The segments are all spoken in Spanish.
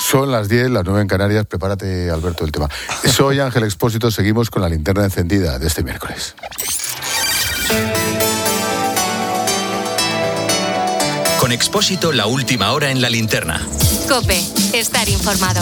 Son las 10, las 9 en Canarias. Prepárate, Alberto, el tema. Soy Ángel Expósito, seguimos con la linterna encendida de este miércoles. Con Expósito, la última hora en la linterna. COPE, estar informado.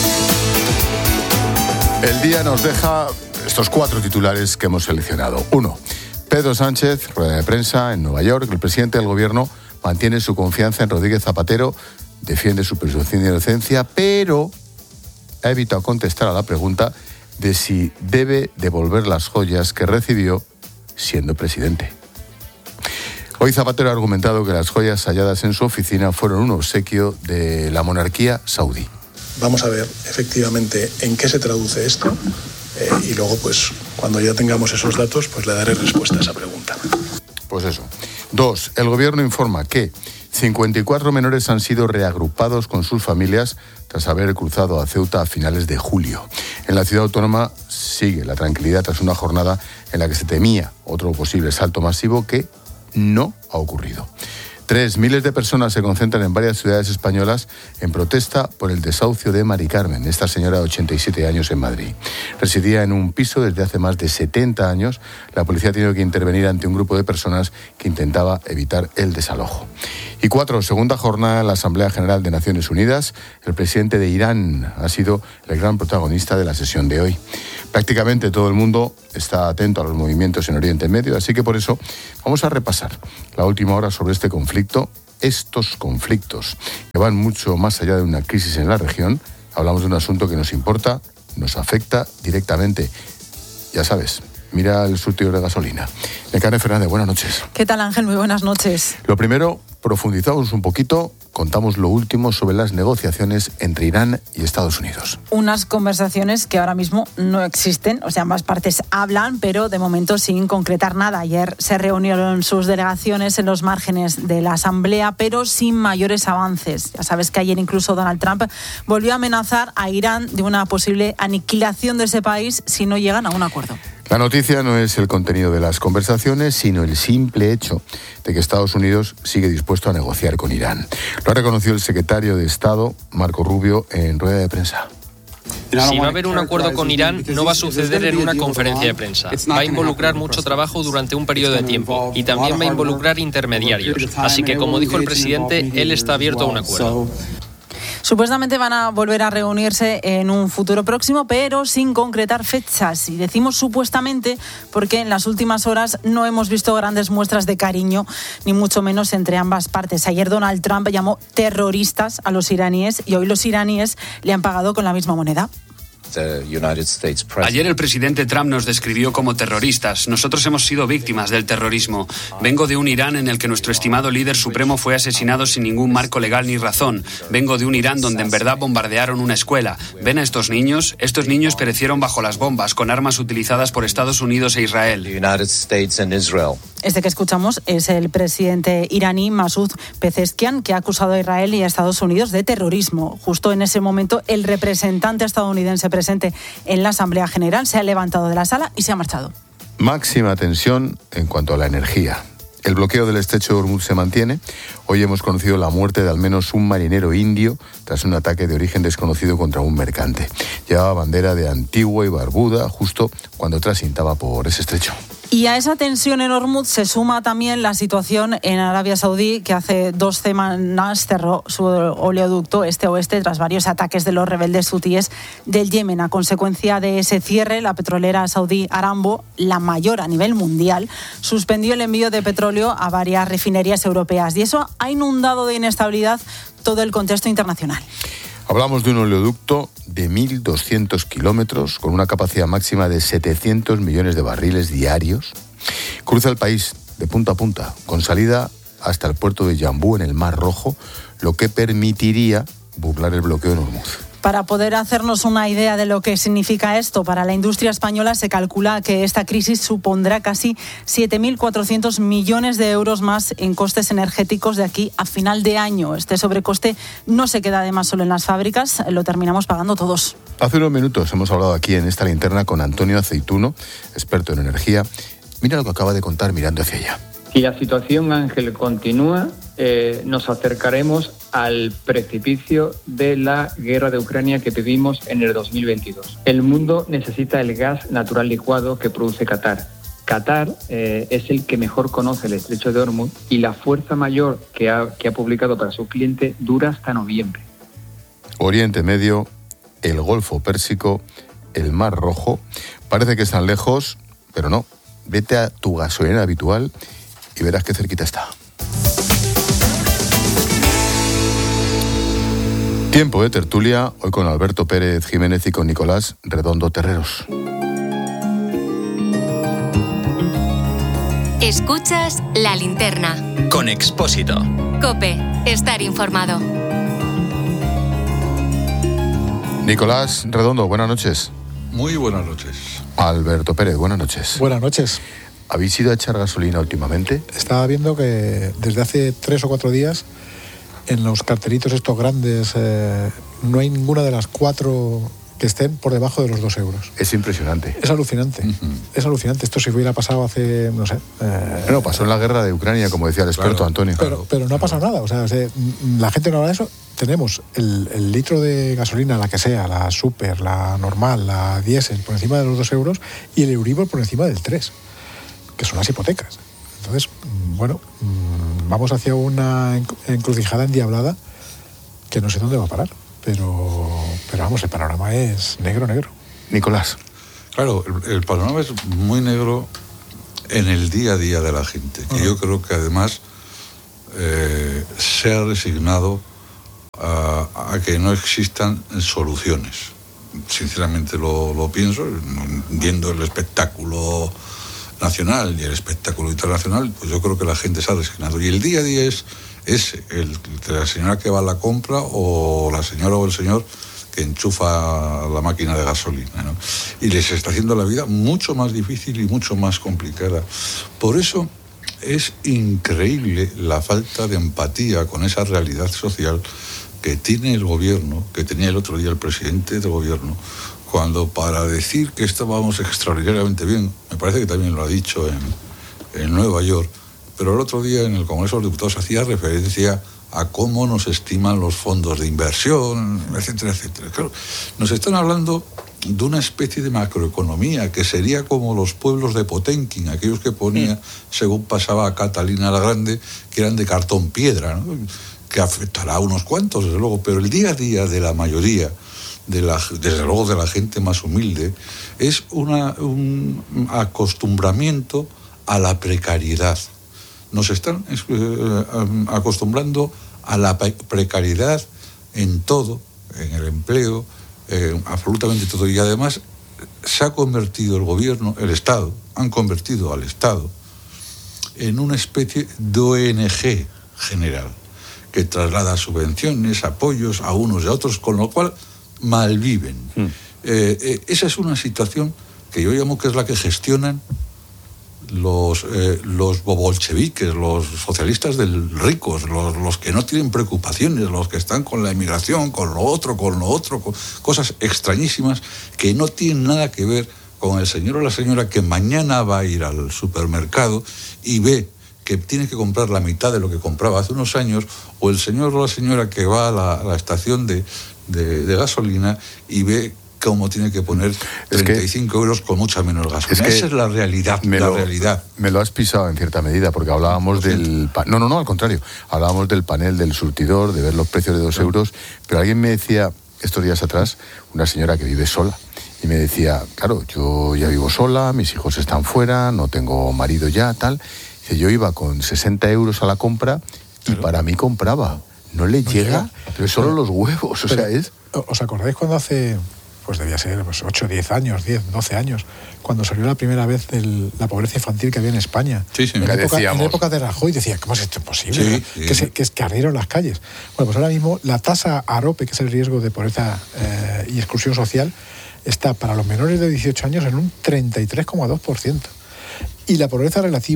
El día nos deja estos 4 titulares que hemos seleccionado. 1. Pedro Sánchez, rueda de prensa en Nueva York. El presidente del gobierno mantiene su confianza en Rodríguez Zapatero, defiende su presunción de inocencia, pero ha evitado contestar a la pregunta de si debe devolver las joyas que recibió siendo presidente. Hoy Zapatero ha argumentado que las joyas halladas en su oficina fueron un obsequio de la monarquía saudí. Vamos a ver efectivamente en qué se traduce esto y luego, pues, cuando ya tengamos esos datos, pues le daré respuesta a esa pregunta. Pues eso. 2. El gobierno informa que 54 menores han sido reagrupados con sus familias tras haber cruzado a Ceuta a finales de julio. En la ciudad autónoma sigue la tranquilidad tras una jornada en la que se temía otro posible salto masivo que no ha ocurrido. 3. Miles de personas se concentran en varias ciudades españolas en protesta por el desahucio de Mari Carmen, esta señora de 87 años en Madrid. Residía en un piso desde hace más de 70 años. La policía ha tenido que intervenir ante un grupo de personas que intentaba evitar el desalojo. Y 4. Segunda jornada en la Asamblea General de Naciones Unidas. El presidente de Irán ha sido el gran protagonista de la sesión de hoy. Prácticamente todo el mundo está atento a los movimientos en Oriente Medio, así que por eso vamos a repasar la última hora sobre este conflicto, estos conflictos que van mucho más allá de una crisis en la región. Hablamos de un asunto que nos importa, nos afecta directamente. Ya sabes, mira el surtidor de gasolina. Nekane Fernández, buenas noches. ¿Qué tal, Ángel? Muy buenas noches. Lo primero, profundizamos un poquito, contamos lo último sobre las negociaciones entre Irán y Estados Unidos. Unas conversaciones que ahora mismo no existen, o sea, ambas partes hablan, pero de momento sin concretar nada. Ayer se reunieron sus delegaciones en los márgenes de la Asamblea, pero sin mayores avances. Ya sabes que ayer incluso Donald Trump volvió a amenazar a Irán de una posible aniquilación de ese país si no llegan a un acuerdo. La noticia no es el contenido de las conversaciones, sino el simple hecho de que Estados Unidos sigue dispuesto a negociar con Irán. Lo ha reconocido el secretario de Estado, Marco Rubio, en rueda de prensa. Si va a haber un acuerdo con Irán, no va a suceder en una conferencia de prensa. Va a involucrar mucho trabajo durante un periodo de tiempo y también va a involucrar intermediarios. Así que, como dijo el presidente, él está abierto a un acuerdo. Supuestamente van a volver a reunirse en un futuro próximo, pero sin concretar fechas. Y decimos supuestamente porque en las últimas horas no hemos visto grandes muestras de cariño, ni mucho menos entre ambas partes. Ayer Donald Trump llamó terroristas a los iraníes y hoy los iraníes le han pagado con la misma moneda. Ayer el presidente Trump nos describió como terroristas. Nosotros hemos sido víctimas del terrorismo. Vengo de un Irán en el que nuestro estimado líder supremo fue asesinado sin ningún marco legal ni razón. Vengo de un Irán donde en verdad bombardearon una escuela. ¿Ven a estos niños? Estos niños perecieron bajo las bombas con armas utilizadas por Estados Unidos e Israel. Este que escuchamos es el presidente iraní Masoud Pezeshkian, que ha acusado a Israel y a Estados Unidos de terrorismo. Justo en ese momento, el representante estadounidense presente en la Asamblea General se ha levantado de la sala y se ha marchado. Máxima tensión en cuanto a la energía. El bloqueo del estrecho de Hormuz se mantiene. Hoy hemos conocido la muerte de al menos un marinero indio tras un ataque de origen desconocido contra un mercante. Llevaba bandera de Antigua y Barbuda justo cuando transitaba por ese estrecho. Y a esa tensión en Hormuz se suma también la situación en Arabia Saudí, que hace 2 semanas cerró su oleoducto este-oeste tras varios ataques de los rebeldes hutíes del Yemen. A consecuencia de ese cierre, la petrolera saudí Aramco, la mayor a nivel mundial, suspendió el envío de petróleo a varias refinerías europeas. Y eso ha inundado de inestabilidad todo el contexto internacional. Hablamos de un oleoducto de 1.200 kilómetros con una capacidad máxima de 700 millones de barriles diarios. Cruza el país de punta a punta, con salida hasta el puerto de Yambú en el Mar Rojo, lo que permitiría burlar el bloqueo en Hormuz. Para poder hacernos una idea de lo que significa esto para la industria española, se calcula que esta crisis supondrá casi 7.400 millones de euros más en costes energéticos de aquí a final de año. Este sobrecoste no se queda además solo en las fábricas, lo terminamos pagando todos. Hace unos minutos hemos hablado aquí en esta linterna con Antonio Aceituno, experto en energía. Mira lo que acaba de contar mirando hacia allá. Si la situación, Ángel, continúa, nos acercaremos al precipicio de la guerra de Ucrania que vivimos en el 2022. El mundo necesita el gas natural licuado que produce Qatar. Qatar es el que mejor conoce el estrecho de Hormuz y la fuerza mayor que ha publicado para su cliente dura hasta noviembre. Oriente Medio, el Golfo Pérsico, el Mar Rojo, parece que están lejos, pero no. Vete a tu gasolinera habitual y verás qué cerquita está. Tiempo de tertulia, hoy con Alberto Pérez Jiménez y con Nicolás Redondo Terreros. Escuchas La Linterna. Con Expósito. COPE. Estar informado. Nicolás Redondo, buenas noches. Muy buenas noches. Alberto Pérez, buenas noches. Buenas noches. ¿Habéis ido a echar gasolina últimamente? Estaba viendo que desde hace 3 o 4 días en los cartelitos estos grandes no hay ninguna de las 4 que estén por debajo de los 2 euros. Es impresionante. Es alucinante. Es alucinante. Esto si hubiera pasado hace, no sé... Bueno, pasó en la guerra de Ucrania, como decía el experto, claro, Antonio. Pero no ha pasado nada. O sea, la gente no habla de eso. Tenemos el litro de gasolina, la que sea, la super, la normal, la diésel, por encima de los 2 euros y el Euribor por encima del 3, que son las hipotecas. Entonces, bueno, vamos hacia una encrucijada endiablada que no sé dónde va a parar. Pero vamos, el panorama es negro. Nicolás. Claro, el panorama es muy negro en el día a día de la gente. Y yo creo que además se ha resignado a que no existan soluciones. Sinceramente lo pienso, viendo el espectáculo nacional y el espectáculo internacional, pues yo creo que la gente se ha resignado. Y el día a día es ese, el de la señora que va a la compra o la señora o el señor que enchufa la máquina de gasolina, ¿no? Y les está haciendo la vida mucho más difícil y mucho más complicada. Por eso es increíble la falta de empatía con esa realidad social que tiene el gobierno, que tenía el otro día el presidente del gobierno, cuando para decir que estábamos extraordinariamente bien, me parece que también lo ha dicho en Nueva York, pero el otro día en el Congreso de los Diputados hacía referencia a cómo nos estiman los fondos de inversión, etcétera, etcétera. Claro, nos están hablando de una especie de macroeconomía que sería como los pueblos de Potenkin, aquellos que ponía, según pasaba a Catalina la Grande, que eran de cartón piedra, ¿no? Que afectará a unos cuantos, desde luego, pero el día a día de la mayoría, desde luego de la gente más humilde, es un acostumbramiento a la precariedad. Nos están acostumbrando a la precariedad en todo, en el empleo, absolutamente todo. Y además se ha convertido el gobierno, el Estado, han convertido al Estado en una especie de ONG general, que traslada subvenciones, apoyos a unos y a otros, con lo cual malviven. Esa es una situación que yo llamo que es la que gestionan los bolcheviques, los socialistas ricos, los que no tienen preocupaciones, los que están con la emigración, con lo otro, con cosas extrañísimas que no tienen nada que ver con el señor o la señora que mañana va a ir al supermercado y ve que tiene que comprar la mitad de lo que compraba hace unos años, o el señor o la señora que va a la estación de gasolina y ve cómo tiene que poner 35 euros con mucha menos gasolina. Esa es la realidad, realidad. Me lo has pisado en cierta medida, porque hablábamos del... No, al contrario. Hablábamos del panel del surtidor, de ver los precios de 2 euros, pero alguien me decía, estos días atrás, una señora que vive sola, y me decía, claro, yo ya vivo sola, mis hijos están fuera, no tengo marido ya, tal. Dice, yo iba con 60 euros a la compra y para mí compraba. No le llega, pero solo los huevos, ¿Os acordáis cuando hace... pues debía ser 8, 10 años, 10, 12 años, cuando salió la primera vez la pobreza infantil que había en España? Sí, en la época de Rajoy, decía, ¿cómo es esto posible? Que ardieron las calles. Bueno, pues ahora mismo la tasa AROPE, que es el riesgo de pobreza y exclusión social, está para los menores de 18 años en un 33,2%. Y la pobreza relativa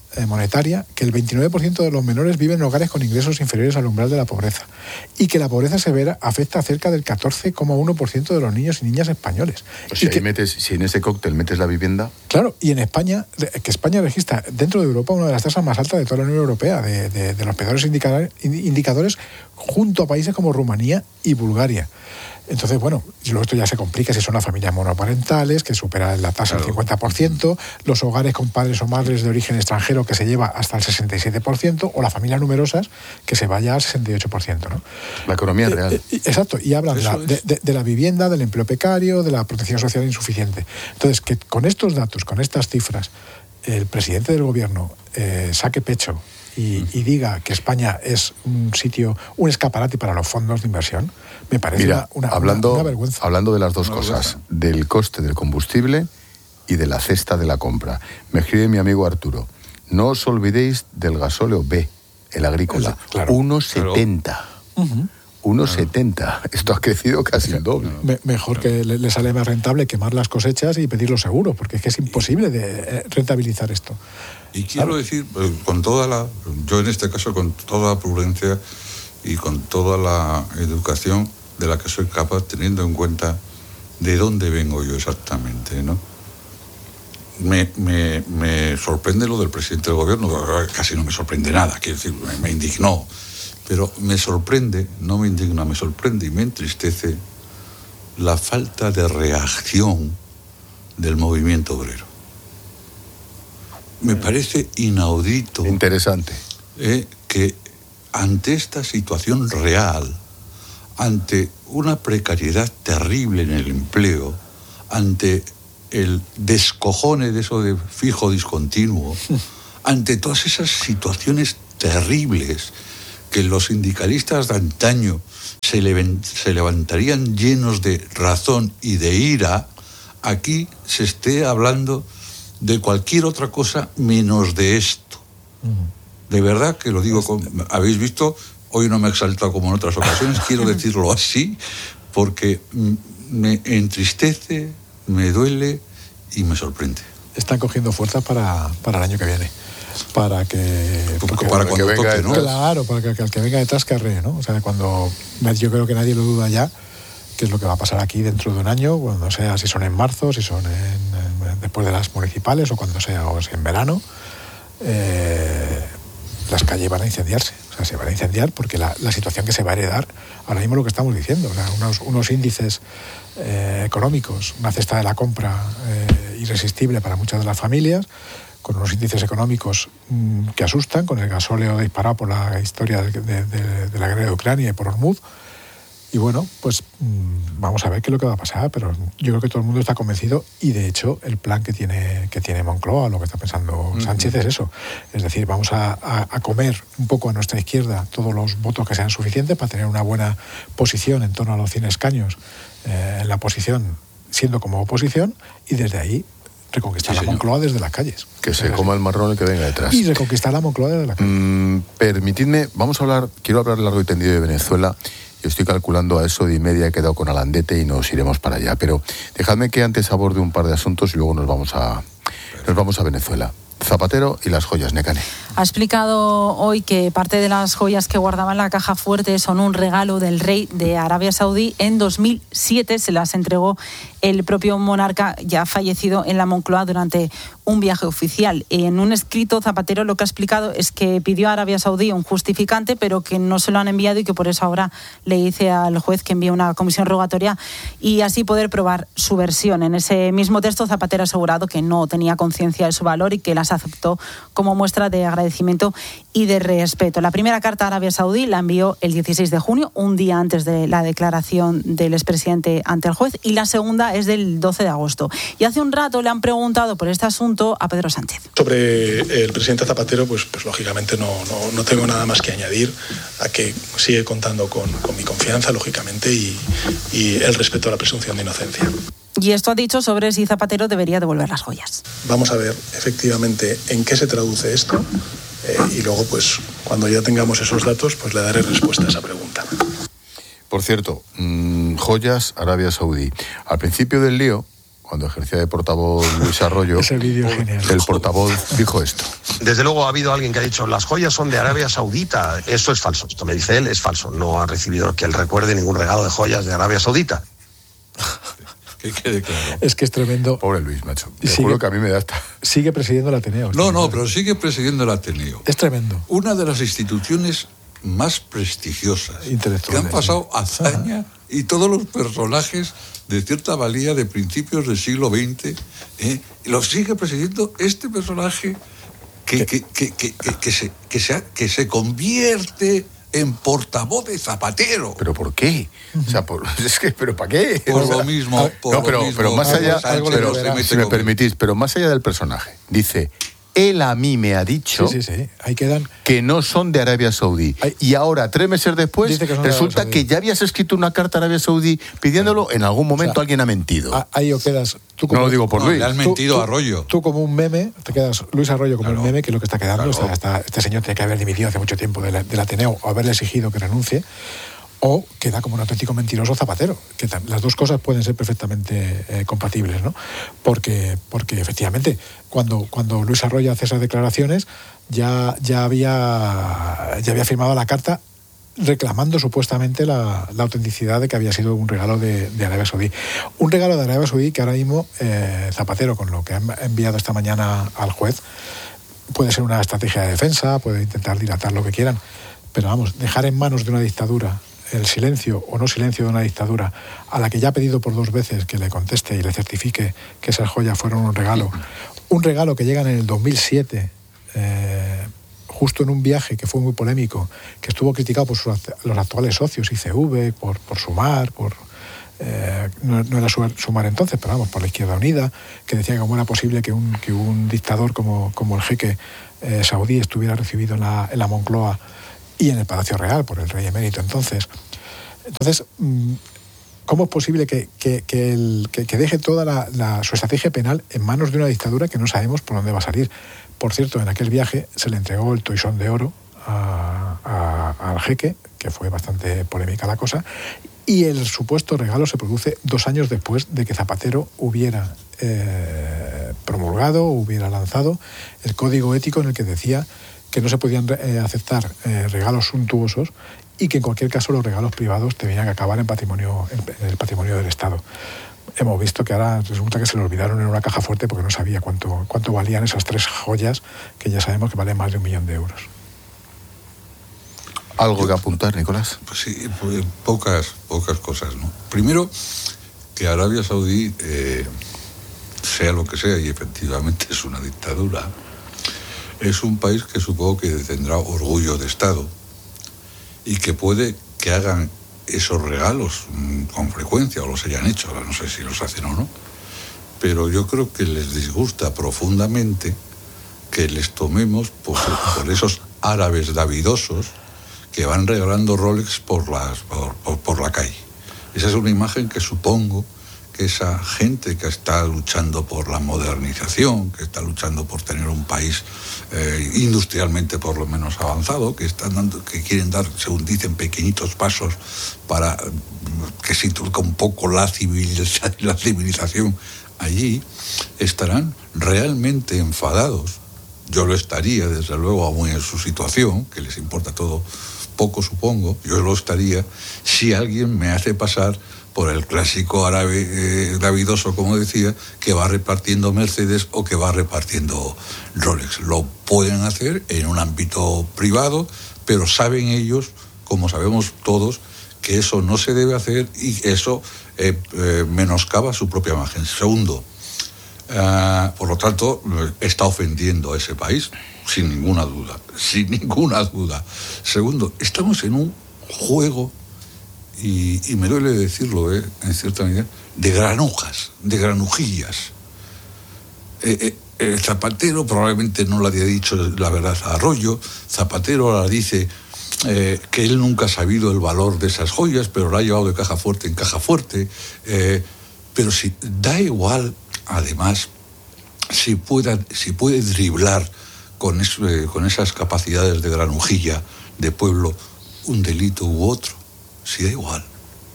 monetaria que el 29% de los menores viven en hogares con ingresos inferiores al umbral de la pobreza y que la pobreza severa afecta a cerca del 14,1% de los niños y niñas españoles. O sea, si en ese cóctel metes la vivienda... Claro, y en España, que España registra dentro de Europa una de las tasas más altas de toda la Unión Europea, de los peores indicadores, junto a países como Rumanía y Bulgaria. Entonces, bueno, luego esto ya se complica si son las familias monoparentales, que superan la tasa del 50%, los hogares con padres o madres de origen extranjero, que se lleva hasta el 67%, o las familias numerosas, que se vaya al 68%, ¿no? La economía real. Exacto, y hablan de la vivienda, del empleo precario, de la protección social insuficiente. Entonces, que con estos datos, con estas cifras, el presidente del gobierno saque pecho y diga que España es un escaparate para los fondos de inversión, me parece una vergüenza. Hablando de las dos cosas, del coste del combustible y de la cesta de la compra. Me escribe mi amigo Arturo, no os olvidéis del gasóleo B, el agrícola, claro, 1,70. Claro. 1,70. Esto ha crecido casi el doble. Mejor que le sale más rentable quemar las cosechas y pedirlo seguro, porque es que es imposible de rentabilizar esto. Y quiero decir, yo en este caso con toda la prudencia y con toda la educación de la que soy capaz, teniendo en cuenta de dónde vengo yo exactamente, ¿no? Me sorprende lo del presidente del gobierno, casi no me sorprende nada, quiero decir, me indignó, pero me sorprende, no me indigna, me sorprende y me entristece la falta de reacción del movimiento obrero. Me parece inaudito. Interesante. Que ante esta situación real, ante una precariedad terrible en el empleo, ante el descojone de eso de fijo discontinuo, ante todas esas situaciones terribles que los sindicalistas de antaño se levantarían llenos de razón y de ira, aquí se esté hablando de cualquier otra cosa menos de esto. De verdad que lo digo, habéis visto, hoy no me he exaltado como en otras ocasiones, quiero decirlo así, porque me entristece, me duele y me sorprende. Están cogiendo fuerzas para el año que viene. Para cuando venga toque, ¿no? Claro, para que el que venga detrás carree, ¿no? O sea, yo creo que nadie lo duda ya, qué es lo que va a pasar aquí dentro de un año, cuando sea, si son en marzo, si son después de las municipales o cuando sea, o en verano, las calles van a incendiarse. O sea, se van a incendiar porque la situación que se va a heredar, ahora mismo lo que estamos diciendo, o sea, unos índices económicos, una cesta de la compra irresistible para muchas de las familias, con unos índices económicos que asustan, con el gasóleo disparado por la historia de la guerra de Ucrania y por Hormuz. Y bueno, pues vamos a ver qué es lo que va a pasar, pero yo creo que todo el mundo está convencido y de hecho el plan que tiene Moncloa, lo que está pensando Sánchez es eso. Es decir, vamos a comer un poco a nuestra izquierda todos los votos que sean suficientes para tener una buena posición en torno a los 100 escaños en la oposición, siendo como oposición, y desde ahí reconquistar la Moncloa desde las calles. Que se coma el marrón el que venga detrás. Y reconquistar la Moncloa desde las calles. Permitidme, quiero hablar largo y tendido de Venezuela. Yo estoy calculando a eso de 1:30, he quedado con Alandete y nos iremos para allá. Pero dejadme que antes aborde un par de asuntos y luego nos vamos a Venezuela. Zapatero y las joyas, Nekane. Ha explicado hoy que parte de las joyas que guardaba en la caja fuerte son un regalo del rey de Arabia Saudí. En 2007 se las entregó el propio monarca ya fallecido en la Moncloa durante un viaje oficial. En un escrito, Zapatero lo que ha explicado es que pidió a Arabia Saudí un justificante, pero que no se lo han enviado y que por eso ahora le dice al juez que envíe una comisión rogatoria y así poder probar su versión. En ese mismo texto, Zapatero ha asegurado que no tenía conciencia de su valor y que las aceptó como muestra de agradecimiento y de respeto. La primera carta a Arabia Saudí la envió el 16 de junio, un día antes de la declaración del expresidente ante el juez, y la segunda es del 12 de agosto. Y hace un rato le han preguntado por este asunto a Pedro Sánchez. Sobre el presidente Zapatero, pues lógicamente no tengo nada más que añadir, a que sigue contando con mi confianza, lógicamente, y el respeto a la presunción de inocencia. Y esto ha dicho sobre si Zapatero debería devolver las joyas. Vamos a ver efectivamente en qué se traduce esto y luego, pues, cuando ya tengamos esos datos, pues le daré respuesta a esa pregunta. Por cierto, joyas, Arabia Saudí. Al principio del lío, cuando ejercía de portavoz Luis Arroyo, ese vídeo es genial. El portavoz dijo esto. Desde luego ha habido alguien que ha dicho, las joyas son de Arabia Saudita. Eso es falso. Esto me dice él, es falso. No ha recibido, que él recuerde, ningún regalo de joyas de Arabia Saudita. Que quede claro. Es que es tremendo. Pobre Luis, macho. Te juro que a mí me da hasta... Sigue presidiendo el Ateneo. No, pero sigue presidiendo el Ateneo. Es tremendo. Una de las instituciones más prestigiosas, que han pasado hazaña, y todos los personajes de cierta valía de principios del siglo XX, lo sigue presidiendo este personaje que se convierte en portavoz de Zapatero. ¿Pero por qué? O sea, ¿pero para qué? Por lo mismo. Pero más allá, si me permitís, pero más allá del personaje, dice... Él a mí me ha dicho Ahí quedan... que no son de Arabia Saudí. Y ahora, 3 meses después, resulta que ya habías escrito una carta a Arabia Saudí pidiéndolo. En algún momento alguien ha mentido. Ahí os quedas... No lo digo por Luis. Le han mentido a Arroyo. Tú como un meme, te quedas Luis Arroyo como un meme, que es lo que está quedando. Este señor tiene que haber dimitido hace mucho tiempo del Ateneo o haberle exigido que renuncie. O queda como un auténtico mentiroso Zapatero, que las dos cosas pueden ser perfectamente compatibles, ¿no? Porque efectivamente, cuando Luis Arroyo hace esas declaraciones, ya había firmado la carta reclamando supuestamente la autenticidad de que había sido un regalo de Arabia Saudí. Un regalo de Arabia Saudí que ahora mismo Zapatero, con lo que ha enviado esta mañana al juez, puede ser una estrategia de defensa, puede intentar dilatar lo que quieran, pero vamos, dejar en manos de una dictadura el silencio o no silencio de una dictadura a la que ya ha pedido por 2 veces que le conteste y le certifique que esas joyas fueron un regalo que llega en el 2007, justo en un viaje que fue muy polémico, que estuvo criticado por los actuales socios, ICV, por Sumar, no era Sumar entonces, pero vamos, por la Izquierda Unida, que decía que cómo era posible que un dictador como el jeque saudí estuviera recibido en la Moncloa y en el Palacio Real por el rey emérito entonces, ¿cómo es posible que deje toda su estrategia penal en manos de una dictadura que no sabemos por dónde va a salir? Por cierto, en aquel viaje se le entregó el toisón de oro al jeque, que fue bastante polémica la cosa, y el supuesto regalo se produce 2 años después de que Zapatero hubiera promulgado, hubiera lanzado el código ético en el que decía que no se podían aceptar regalos suntuosos y que en cualquier caso los regalos privados tenían que acabar en el patrimonio del Estado. Hemos visto que ahora resulta que se lo olvidaron en una caja fuerte porque no sabía cuánto valían esas 3 joyas que ya sabemos que valen más de 1 millón de euros. ¿Algo que apuntar, Nicolás? Pues sí, pocas cosas, ¿no? Primero, que Arabia Saudí, sea lo que sea, y efectivamente es una dictadura, es un país que supongo que tendrá orgullo de Estado y que puede que hagan esos regalos con frecuencia o los hayan hecho, ahora no sé si los hacen o no, pero yo creo que les disgusta profundamente que les tomemos por esos árabes davidosos que van regalando Rolex por la calle. Esa es una imagen que supongo que esa gente que está luchando por la modernización, que está luchando por tener un país industrialmente por lo menos avanzado, que quieren dar, según dicen, pequeñitos pasos para que se introduzca un poco la civilización allí, estarán realmente enfadados. Yo lo estaría, desde luego, aún en su situación, que les importa todo poco, supongo, yo lo estaría si alguien me hace pasar por el clásico árabe davidoso, como decía, que va repartiendo Mercedes o que va repartiendo Rolex. Lo pueden hacer en un ámbito privado, pero saben ellos, como sabemos todos, que eso no se debe hacer y eso menoscaba su propia imagen. Segundo, por lo tanto, está ofendiendo a ese país, sin ninguna duda. Segundo, estamos en un juego, y me duele decirlo, en cierta medida, de granujas, de granujillas. Zapatero probablemente no le había dicho la verdad a Arroyo. Zapatero ahora dice que él nunca ha sabido el valor de esas joyas, pero la ha llevado de caja fuerte en caja fuerte. Pero si da igual, además, si puede driblar con esas capacidades de granujilla de pueblo un delito u otro. Si da igual.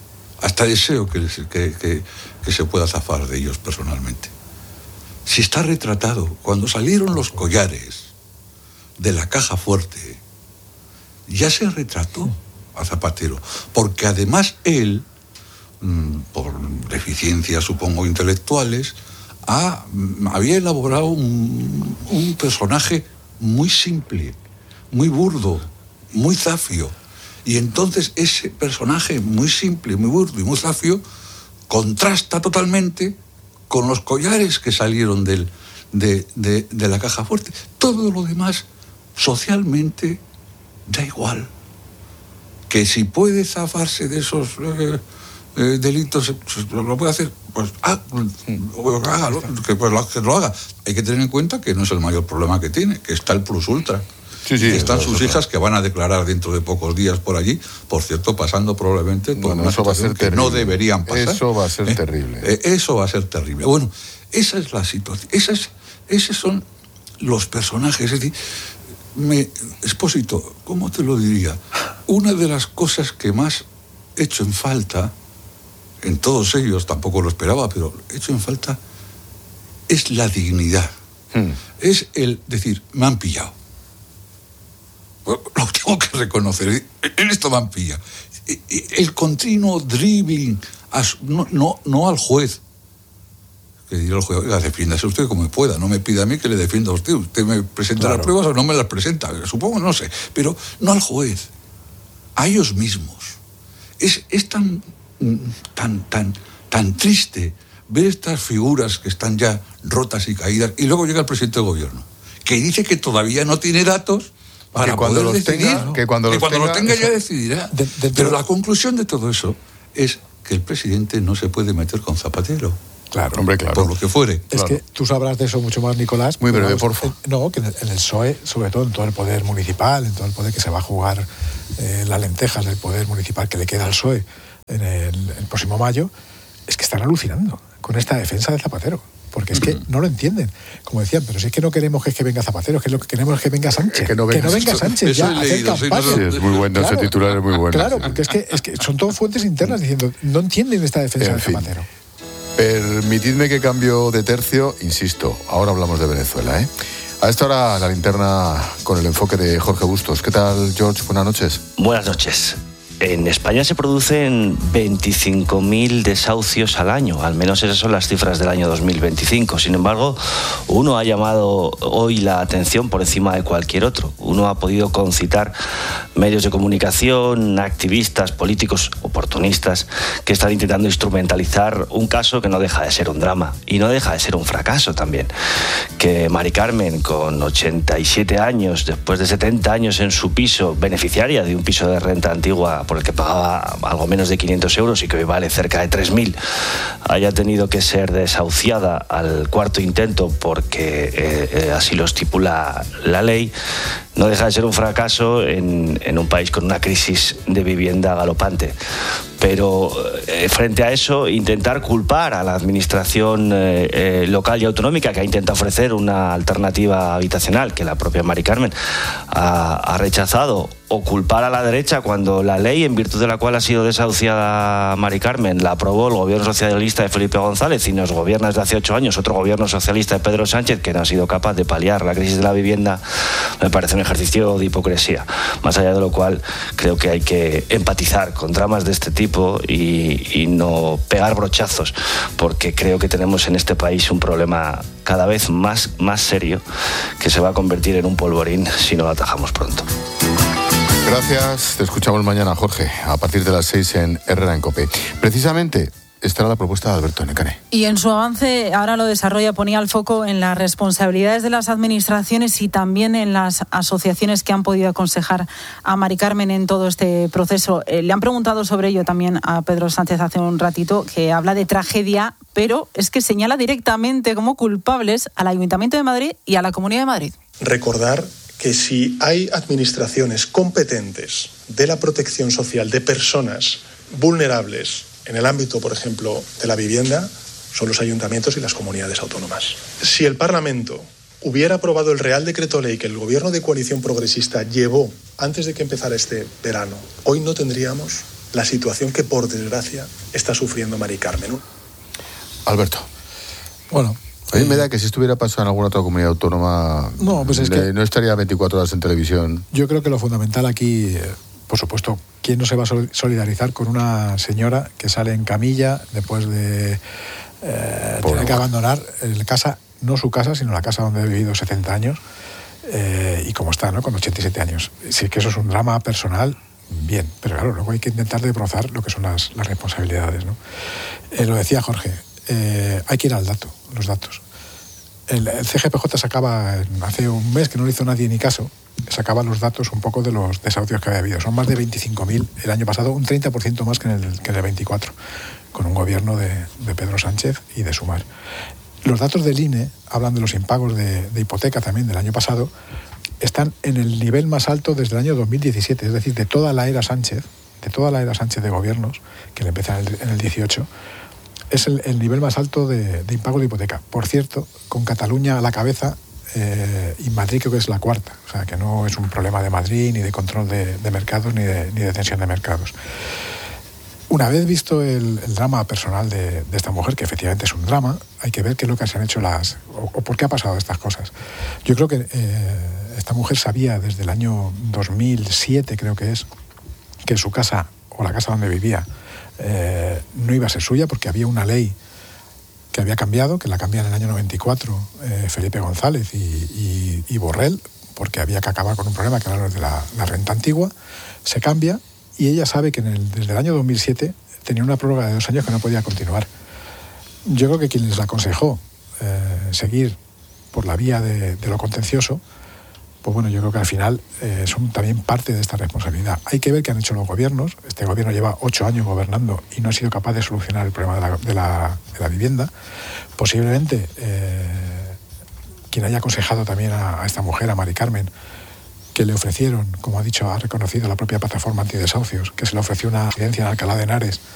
hasta deseo que se pueda zafar de ellos personalmente. Si está retratado, cuando salieron los collares de la caja fuerte, ya se retrató a Zapatero, porque además él, por deficiencias supongo intelectuales, había elaborado un personaje muy simple, muy burdo, muy zafio. Y entonces ese personaje muy simple, muy burdo y muy zafio contrasta totalmente con los collares que salieron de la caja fuerte. Todo lo demás, socialmente, da igual. Que si puede zafarse de esos delitos, lo puede hacer, pues hágalo, que lo haga. Hay que tener en cuenta que no es el mayor problema que tiene, que está el plus ultra. Sí, están sus hijas que van a declarar dentro de pocos días por allí, por cierto, pasando probablemente por una situación que no deberían pasar. Eso va a ser terrible. Eso va a ser terrible. Bueno, esa es la situación. Esos son los personajes. Es decir, Expósito, ¿cómo te lo diría? Una de las cosas que más he hecho en falta, en todos ellos, tampoco lo esperaba, pero he hecho en falta, es la dignidad. Es el decir, me han pillado. Lo tengo que reconocer, en esto me han pillado. El continuo dribbling, no al juez. Que dirá el juez, oiga, defiéndase usted como pueda, no me pida a mí que le defienda a usted. Usted me presenta las pruebas o no me las presenta, supongo, no sé. Pero no al juez, a ellos mismos. Es tan triste ver estas figuras que están ya rotas y caídas, y luego llega el presidente del gobierno, que dice que todavía no tiene datos para que cuando poder los decidir, tenga, que cuando los tenga ya decidirá. Pero la conclusión de todo eso es que el presidente no se puede meter con Zapatero. Claro, hombre, claro. Por lo que fuere. Es que tú sabrás de eso mucho más, Nicolás. Muy breve, por favor. No, que en el PSOE, sobre todo en todo el poder municipal, en todo el poder que se va a jugar las lentejas del poder municipal que le queda al PSOE en el próximo mayo, es que están alucinando con esta defensa de Zapatero. Porque es que no lo entienden. Como decían, pero si es que no queremos que venga Zapatero, es que lo que queremos es que venga Sánchez. Que no venga Sánchez ya a hacer campaña. Sí, es muy bueno, ese titular es muy bueno. Claro, porque es que son todas fuentes internas diciendo, no entienden esta defensa de Zapatero. Permitidme que cambio de tercio, insisto, ahora hablamos de Venezuela, A esta hora la linterna con el enfoque de Jorge Bustos. ¿Qué tal, George? Buenas noches. Buenas noches. En España se producen 25.000 desahucios al año, al menos esas son las cifras del año 2025. Sin embargo, uno ha llamado hoy la atención por encima de cualquier otro. Uno ha podido concitar medios de comunicación, activistas, políticos, oportunistas, que están intentando instrumentalizar un caso que no deja de ser un drama y no deja de ser un fracaso también. Que Mari Carmen, con 87 años, después de 70 años en su piso, beneficiaria de un piso de renta antigua por el que pagaba algo menos de 500 euros y que hoy vale cerca de 3.000, haya tenido que ser desahuciada al cuarto intento porque así lo estipula la ley, no deja de ser un fracaso en un país con una crisis de vivienda galopante. Pero frente a eso, intentar culpar a la administración local y autonómica, que ha intentado ofrecer una alternativa habitacional que la propia Mari Carmen ha rechazado, o culpar a la derecha cuando la ley en virtud de la cual ha sido desahuciada Mari Carmen la aprobó el gobierno socialista de Felipe González y nos gobierna desde hace 8 años otro gobierno socialista de Pedro Sánchez, que no ha sido capaz de paliar la crisis de la vivienda, me parece un ejercicio de hipocresía. Más allá de lo cual, creo que hay que empatizar con dramas de este tipo y no pegar brochazos, porque creo que tenemos en este país un problema cada vez más serio que se va a convertir en un polvorín si no lo atajamos pronto. Gracias, te escuchamos mañana, Jorge, a partir de las 6 en Herrera en COPE. Precisamente, esta era la propuesta de Alberto Necane. Y en su avance, ahora lo desarrolla, ponía el foco en las responsabilidades de las administraciones y también en las asociaciones que han podido aconsejar a Mari Carmen en todo este proceso. Le han preguntado sobre ello también a Pedro Sánchez hace un ratito, que habla de tragedia, pero es que señala directamente como culpables al Ayuntamiento de Madrid y a la Comunidad de Madrid. Recordar que si hay administraciones competentes de la protección social de personas vulnerables en el ámbito, por ejemplo, de la vivienda, son los ayuntamientos y las comunidades autónomas. Si el Parlamento hubiera aprobado el Real Decreto Ley que el Gobierno de Coalición Progresista llevó antes de que empezara este verano, hoy no tendríamos la situación que, por desgracia, está sufriendo Mari Carmen, ¿no? Alberto. Bueno, a mí me da que si estuviera pasando en alguna otra comunidad autónoma, no no estaría 24 horas en televisión. Yo creo que lo fundamental aquí, por supuesto, ¿quién no se va a solidarizar con una señora que sale en camilla después de tener que abandonar casa, no su casa, sino la casa donde ha vivido 70 años, y como está, ¿no?, con 87 años? Sí que eso es un drama personal, bien, pero claro, luego hay que intentar desbrozar lo que son las responsabilidades, ¿no? Lo decía Jorge, hay que ir al dato, los datos. El CGPJ sacaba, hace un mes que no le hizo nadie ni caso, sacaba los datos un poco de los desahucios que había habido. Son más de 25.000 el año pasado, un 30% más que en el 24, con un gobierno de Pedro Sánchez y de Sumar. Los datos del INE hablan de los impagos de hipoteca también del año pasado, están en el nivel más alto desde el año 2017, es decir, de toda la era Sánchez de gobiernos, que le empieza en el 18, es el nivel más alto de impagos de hipoteca. Por cierto, con Cataluña a la cabeza, y Madrid creo que es la cuarta, o sea que no es un problema de Madrid, ni de control de mercados, ni de tensión de mercados. Una vez visto el drama personal de esta mujer, que efectivamente es un drama, hay que ver qué es lo que se han hecho o por qué ha pasado estas cosas. Yo creo que esta mujer sabía desde el año 2007, creo que es, que su casa, o la casa donde vivía, no iba a ser suya, porque había una ley que había cambiado, que la cambian en el año 94 Felipe González y Borrell, porque había que acabar con un problema que era lo de la renta antigua. Se cambia y ella sabe que desde el año 2007 tenía una prórroga de 2 años que no podía continuar. Yo creo que quien les aconsejó seguir por la vía de lo contencioso, pues bueno, yo creo que al final son también parte de esta responsabilidad. Hay que ver qué han hecho los gobiernos. Este gobierno lleva 8 años gobernando y no ha sido capaz de solucionar el problema de la vivienda. Posiblemente quien haya aconsejado también a esta mujer, a Mari Carmen, que le ofrecieron, como ha reconocido la propia plataforma antidesahucios, que se le ofreció una residencia en Alcalá de Henares